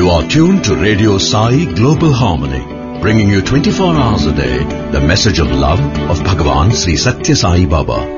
You are tuned to Radio Sai Global Harmony, bringing you 24 hours a day the message of love of Bhagavan Sri Satya Sai Baba.